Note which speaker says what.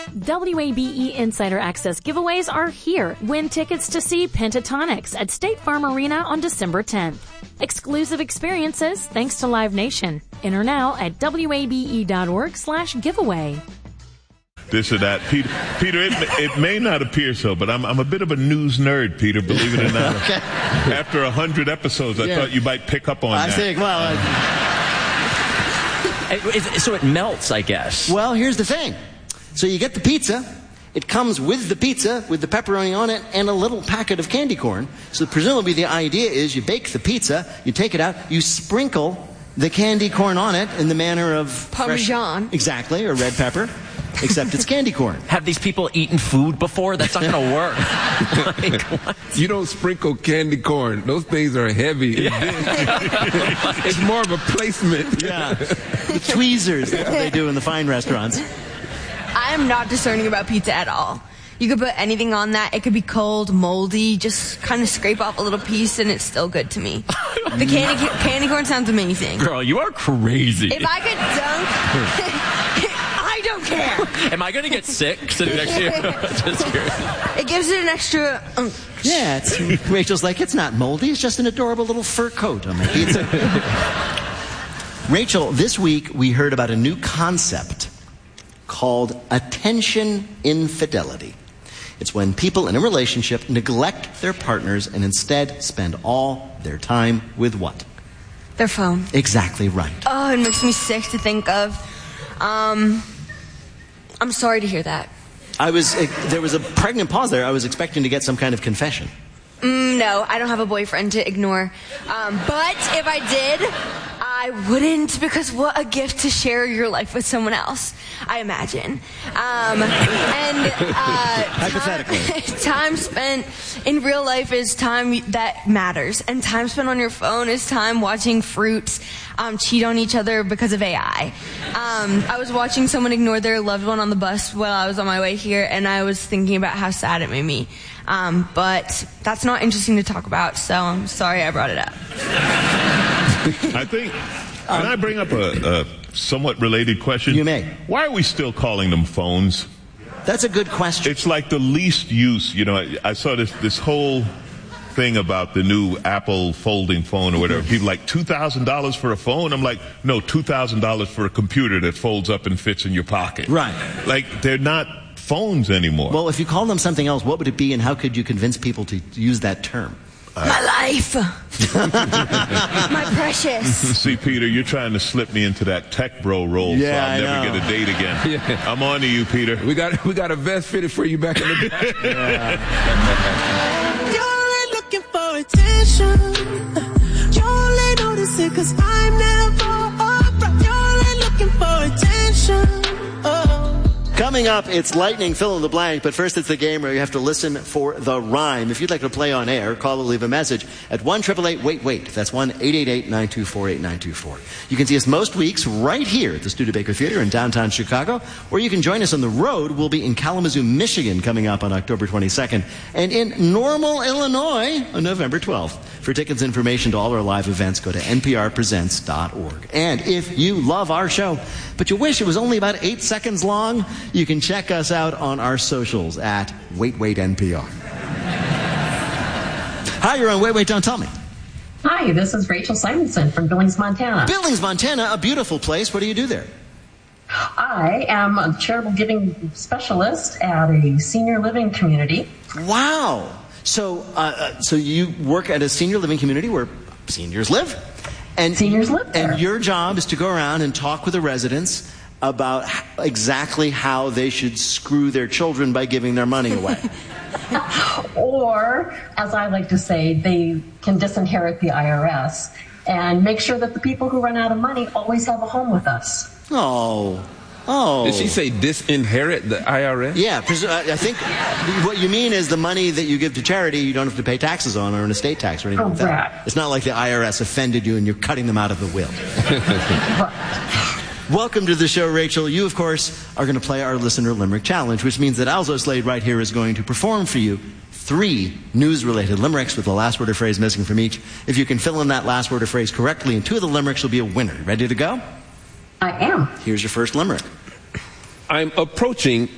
Speaker 1: WABE Insider Access giveaways are here. Win tickets to see Pentatonics at State Farm Arena on December 10th. Exclusive experiences thanks to Live Nation. Enter now at wabe.org/giveaway.
Speaker 2: This or that. Peter, it may not appear so, but I'm a bit of a news nerd, Peter, believe it or not. Okay. After 100 episodes, I thought you might pick up on that.
Speaker 3: I think,
Speaker 4: So it melts, I guess.
Speaker 3: Well, here's the thing. So you get the pizza. It comes with the pizza, with the pepperoni on it, and a little packet of candy corn. So presumably the idea is you bake the pizza, you take it out, you sprinkle the candy corn on it in the manner of
Speaker 5: Parmesan.
Speaker 3: Exactly, or red pepper. Except it's candy corn.
Speaker 4: Have these people eaten food before? That's not going to work. Like, what?
Speaker 6: You don't sprinkle candy corn. Those things are heavy. Yeah. It's more of a placement.
Speaker 3: Yeah. The tweezers, that's what they do in the fine restaurants.
Speaker 5: I am not discerning about pizza at all. You could put anything on that. It could be cold, moldy, just kind of scrape off a little piece and it's still good to me. The candy corn sounds amazing.
Speaker 4: Girl, you are crazy.
Speaker 5: If I could dunk... I don't care.
Speaker 4: Am I going to get sick sitting next to you? Just curious.
Speaker 5: It gives it an extra...
Speaker 3: Yeah, Rachel's like, it's not moldy. It's just an adorable little fur coat on my pizza. Rachel, this week we heard about a new concept called attention infidelity. It's when people in a relationship neglect their partners and instead spend all their time with what?
Speaker 5: Their phone.
Speaker 3: Exactly right.
Speaker 5: Oh, it makes me sick to think of. I'm sorry to hear that.
Speaker 3: There was a pregnant pause there. I was expecting to get some kind of confession.
Speaker 5: No, I don't have a boyfriend to ignore. But if I did, I wouldn't, because what a gift to share your life with someone else, I imagine.
Speaker 3: Hypothetically.
Speaker 5: Time spent in real life is time that matters, and time spent on your phone is time watching fruits cheat on each other because of AI. I was watching someone ignore their loved one on the bus while I was on my way here, and I was thinking about how sad it made me. But that's not interesting to talk about, so I'm sorry I brought it up.
Speaker 2: I think, can I bring up a somewhat related question?
Speaker 3: You may.
Speaker 2: Why are we still calling them phones?
Speaker 3: That's a good question.
Speaker 2: It's like the least use. You know, I saw this whole thing about the new Apple folding phone or whatever. People like $2,000 for a phone. I'm like, no, $2,000 for a computer that folds up and fits in your pocket.
Speaker 3: Right.
Speaker 2: Like, they're not phones anymore.
Speaker 3: Well, if you call them something else, what would it be, and how could you convince people to use that term?
Speaker 5: My life. My precious.
Speaker 2: See, Peter, you're trying to slip me into that tech bro role, so I'll never get a date again.
Speaker 6: Yeah.
Speaker 2: I'm on to you, Peter.
Speaker 6: We got a vest fitted for you back in the day.
Speaker 7: You're looking for attention. You only notice it 'cause I'm never around. You're looking for attention.
Speaker 3: Coming up, it's lightning fill in the blank, but first it's the game where you have to listen for the rhyme. If you'd like to play on air, call or leave a message at 1-888-WAIT-WAIT. That's 1-888-924-8924. You can see us most weeks right here at the Studebaker Theater in downtown Chicago, or you can join us on the road. We'll be in Kalamazoo, Michigan coming up on October 22nd, and in Normal, Illinois on November 12th. For tickets and information to all our live events, go to nprpresents.org. And if you love our show, but you wish it was only about 8 seconds long, you can check us out on our socials at WaitWaitNPR. Hi, you're on Wait, Wait, Don't Tell Me.
Speaker 8: Hi, this is Rachel Simonson from Billings, Montana.
Speaker 3: Billings, Montana, a beautiful place. What do you do there?
Speaker 8: I am a charitable giving specialist at a senior living community.
Speaker 3: Wow. So you work at a senior living community where seniors live? And
Speaker 8: seniors live there.
Speaker 3: And your job is to go around and talk with the residents about exactly how they should screw their children by giving their money away.
Speaker 8: Or, as I like to say, they can disinherit the IRS and make sure that the people who run out of money always have a home with us.
Speaker 3: Oh.
Speaker 6: Did she say disinherit the IRS?
Speaker 3: Yeah, I think what you mean is the money that you give to charity you don't have to pay taxes on or an estate tax or anything like that. It's not like the IRS offended you and you're cutting them out of the will. Welcome to the show, Rachel. You, of course, are going to play our Listener Limerick Challenge, which means that Alzo Slade right here is going to perform for you 3 news-related limericks with the last word or phrase missing from each. If you can fill in that last word or phrase correctly in 2 of the limericks, you'll be a winner. Ready to go?
Speaker 8: I am.
Speaker 3: Here's your first limerick.
Speaker 6: I'm approaching